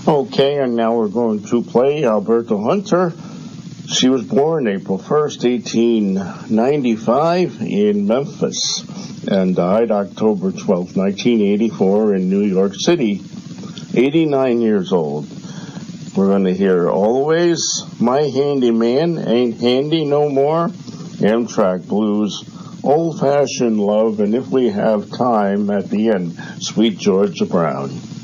Okay, and now we're going to play Alberta Hunter. She was born April 1st, 1895 in Memphis and died October 12th, 1984 in New York City, 89 years old. We're going to hear Always, My Handyman, Ain't Handy No More, Amtrak Blues, Old Fashioned Love, and if we have time at the end, Sweet Georgia Brown.